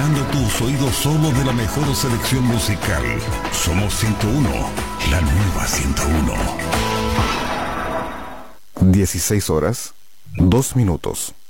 llenando tus oídos solo de la mejor selección musical. Somos 101, la nueva 101. 16 horas, 2 minutos.